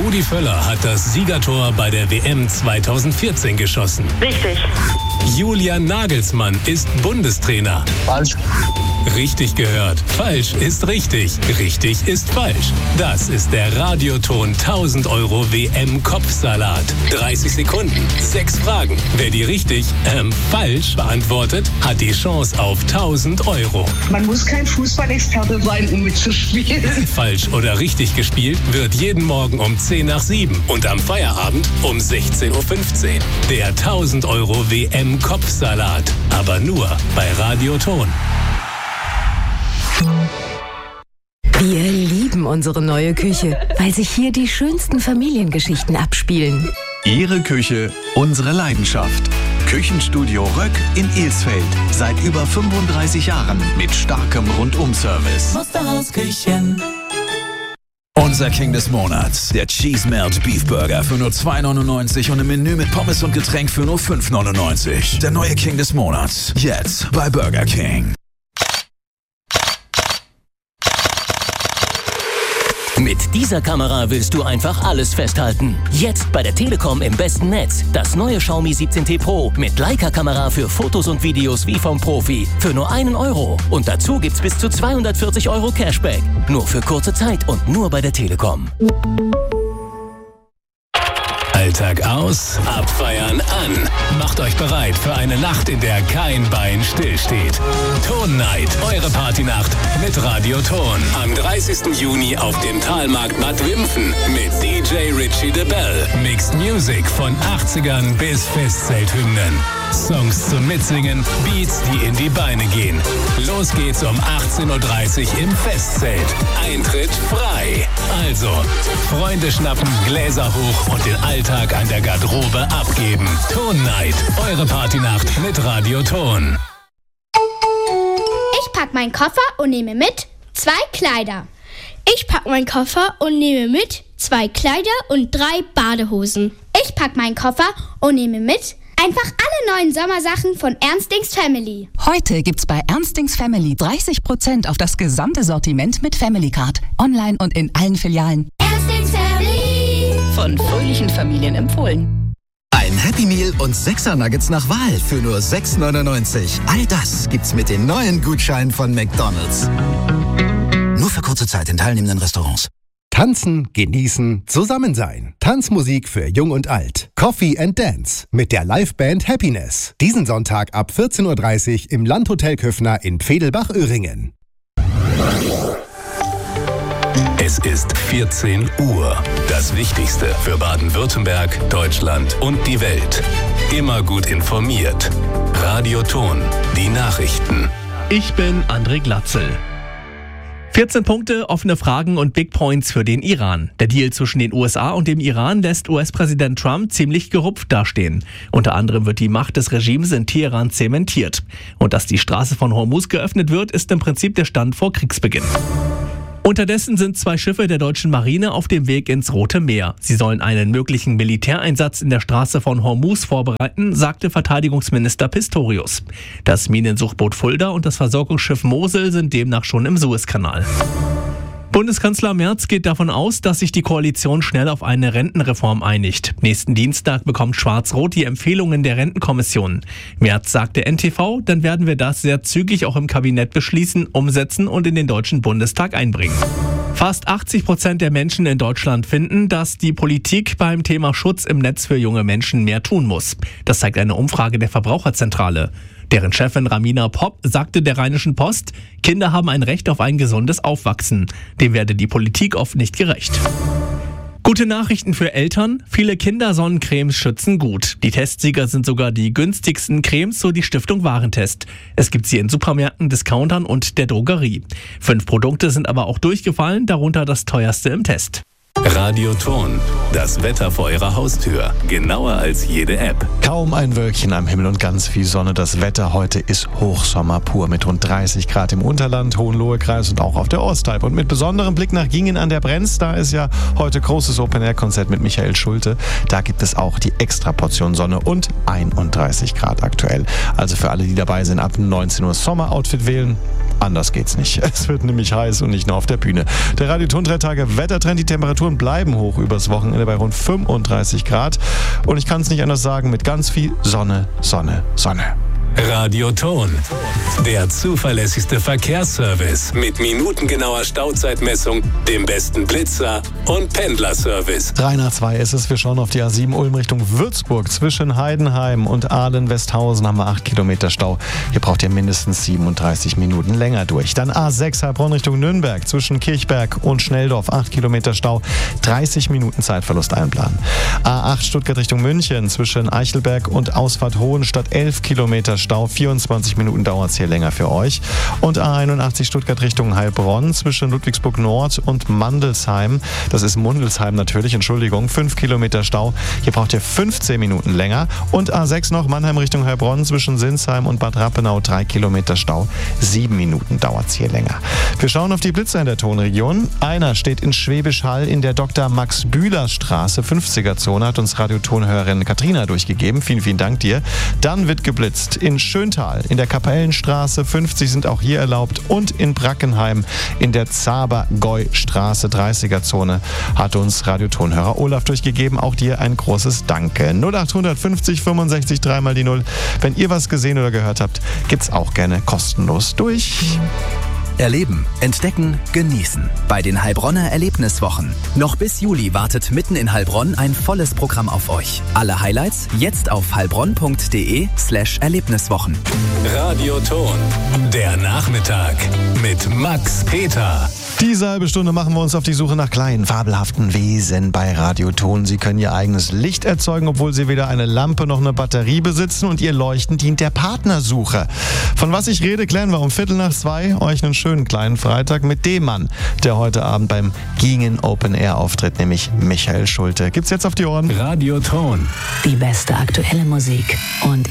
Rudi Völler hat das Siegertor bei der WM 2014 geschossen. Richtig. Julian Nagelsmann ist Bundestrainer. Falsch. Richtig gehört. Falsch ist richtig. Richtig ist falsch. Das ist der Radioton 1000 € WM-Kopfsalat. 30 Sekunden, 6 Fragen. Wer die richtig, falsch beantwortet, hat die Chance auf 1000 €. Man muss kein Fußballexperte sein, um mitzuspielen. Falsch oder richtig gespielt wird jeden Morgen um 10 nach 7 und am Feierabend um 16:15 Uhr. Der 1000 € WM-Kopfsalat. Aber nur bei Radioton. Wir lieben unsere neue Küche, weil sich hier die schönsten Familiengeschichten abspielen. Ihre Küche, unsere Leidenschaft. Küchenstudio Röck in Ilsfeld. Seit über 35 Jahren mit starkem Rundum-Service. Musterhausküchen. Unser King des Monats, der Cheese Melt Beef Burger für nur 2,99 € und im Menü mit Pommes und Getränk für nur 5,99 €. Der neue King des Monats, jetzt bei Burger King. Mit dieser Kamera willst du einfach alles festhalten. Jetzt bei der Telekom im besten Netz. Das neue Xiaomi 17T Pro mit Leica-Kamera für Fotos und Videos wie vom Profi. Für nur 1 €. Und dazu gibt's bis zu 240 € Cashback. Nur für kurze Zeit und nur bei der Telekom. Alltag aus, abfeiern an. Macht euch bereit für eine Nacht, in der kein Bein stillsteht. Ton Night, eure Partynacht mit Radio Ton. Am 30. Juni auf dem Talmarkt Bad Wimpfen mit DJ Richie de Bell. Mixed Music von 80ern bis Festzelthymnen. Songs zum Mitsingen, Beats, die in die Beine gehen. Los geht's um 18:30 Uhr im Festzelt. Eintritt frei. Also, Freunde schnappen, Gläser hoch und den Alltag an der Garderobe abgeben. Ton Night, eure Partynacht mit Radio Ton. Ich pack meinen Koffer und nehme mit 2 Kleider. Ich pack meinen Koffer und nehme mit 2 Kleider und 3 Badehosen. Ich pack meinen Koffer und nehme mit einfach alle neuen Sommersachen von Ernstings Family. Heute gibt's bei Ernstings Family 30% auf das gesamte Sortiment mit Family Card. Online und in allen Filialen. Ernstings Family. Von fröhlichen Familien empfohlen. Ein Happy Meal und 6er Nuggets nach Wahl für nur 6,99 €. All das gibt's mit den neuen Gutscheinen von McDonald's. Nur für kurze Zeit in teilnehmenden Restaurants. Tanzen, genießen, zusammen sein. Tanzmusik für Jung und Alt. Coffee and Dance mit der Liveband Happiness. Diesen Sonntag ab 14:30 Uhr im Landhotel Köffner in Pfedelbach-Öhringen. Es ist 14 Uhr. Das Wichtigste für Baden-Württemberg, Deutschland und die Welt. Immer gut informiert. Radio Ton, die Nachrichten. Ich bin André Glatzel. 14 Punkte, offene Fragen und Big Points für den Iran. Der Deal zwischen den USA und dem Iran lässt US-Präsident Trump ziemlich gerupft dastehen. Unter anderem wird die Macht des Regimes in Teheran zementiert. Und dass die Straße von Hormuz geöffnet wird, ist im Prinzip der Stand vor Kriegsbeginn. Unterdessen sind 2 Schiffe der deutschen Marine auf dem Weg ins Rote Meer. Sie sollen einen möglichen Militäreinsatz in der Straße von Hormuz vorbereiten, sagte Verteidigungsminister Pistorius. Das Minensuchboot Fulda und das Versorgungsschiff Mosel sind demnach schon im Suezkanal. Bundeskanzler Merz geht davon aus, dass sich die Koalition schnell auf eine Rentenreform einigt. Nächsten Dienstag bekommt Schwarz-Rot die Empfehlungen der Rentenkommission. Merz sagte NTV, dann werden wir das sehr zügig auch im Kabinett beschließen, umsetzen und in den Deutschen Bundestag einbringen. Fast 80% der Menschen in Deutschland finden, dass die Politik beim Thema Schutz im Netz für junge Menschen mehr tun muss. Das zeigt eine Umfrage der Verbraucherzentrale. Deren Chefin Ramina Popp sagte der Rheinischen Post, Kinder haben ein Recht auf ein gesundes Aufwachsen. Dem werde die Politik oft nicht gerecht. Gute Nachrichten für Eltern. Viele Kindersonnencremes schützen gut. Die Testsieger sind sogar die günstigsten Cremes, so die Stiftung Warentest. Es gibt sie in Supermärkten, Discountern und der Drogerie. 5 Produkte sind aber auch durchgefallen, darunter das teuerste im Test. Radio Ton, das Wetter vor Ihrer Haustür. Genauer als jede App. Kaum ein Wölkchen am Himmel und ganz viel Sonne. Das Wetter heute ist Hochsommer pur mit rund 30 Grad im Unterland, Hohenlohe-Kreis und auch auf der Ostalb. Und mit besonderem Blick nach Gingen an der Brenz, da ist ja heute großes Open-Air-Konzert mit Michael Schulte. Da gibt es auch die Extraportion Sonne und 31 Grad aktuell. Also für alle, die dabei sind, ab 19 Uhr Sommeroutfit wählen Anders geht's nicht. Es wird nämlich heiß und nicht nur auf der Bühne. Der Radio-Ton 3 Tage Wettertrend. Die Temperaturen bleiben hoch übers Wochenende bei rund 35 Grad. Und ich kann es nicht anders sagen, mit ganz viel Sonne, Sonne, Sonne. Radio-Ton, der zuverlässigste Verkehrsservice mit minutengenauer Stauzeitmessung, dem besten Blitzer und Pendlerservice. 3:02 ist es. Wir schauen auf die A7 Ulm Richtung Würzburg. Zwischen Heidenheim und Ahlen-Westhausen haben wir 8 Kilometer Stau. Hier braucht ihr mindestens 37 Minuten länger durch. Dann A6 Heilbronn Richtung Nürnberg. Zwischen Kirchberg und Schnelldorf 8 Kilometer Stau. 30 Minuten Zeitverlust einplanen. A8 Stuttgart Richtung München. Zwischen Eichelberg und Ausfahrt Hohenstadt 11 Kilometer Stau. 24 Minuten dauert es hier länger für euch. Und A81 Stuttgart Richtung Heilbronn zwischen Ludwigsburg Nord und Mandelsheim. Das ist Mundelsheim natürlich, Entschuldigung. 5 Kilometer Stau. Hier braucht ihr 15 Minuten länger. Und A6 noch Mannheim Richtung Heilbronn zwischen Sinsheim und Bad Rappenau 3 Kilometer Stau. 7 Minuten dauert es hier länger. Wir schauen auf die Blitzer in der Tonregion. Einer steht in Schwäbisch Hall in der Dr. Max-Bühler-Straße, 50er-Zone, hat uns Radiotonhörerin Katrina durchgegeben. Vielen, vielen Dank dir. Dann wird geblitzt in Schöntal, in der Kapellenstraße 50 sind auch hier erlaubt und in Brackenheim in der Zabergäu-Straße 30er-Zone hat uns Radiotonhörer Olaf durchgegeben. Auch dir ein großes Danke. 0850 65 3 mal die 0. Wenn ihr was gesehen oder gehört habt, gibt's auch gerne kostenlos durch. Erleben, entdecken, genießen. Bei den Heilbronner Erlebniswochen. Noch bis Juli wartet mitten in Heilbronn ein volles Programm auf euch. Alle Highlights jetzt auf heilbronn.de/Erlebniswochen. Radio-Ton, der Nachmittag mit Max Peter. Diese halbe Stunde machen wir uns auf die Suche nach kleinen, fabelhaften Wesen bei Radio-Ton. Sie können ihr eigenes Licht erzeugen, obwohl sie weder eine Lampe noch eine Batterie besitzen und ihr Leuchten dient der Partnersuche. Von was ich rede, klären wir um 1:15 euch einen schönen kleinen Freitag mit dem Mann, der heute Abend beim Gingen Open Air auftritt, nämlich Michael Schulte. Gibt's jetzt auf die Ohren? Radio-Ton. Die beste aktuelle Musik und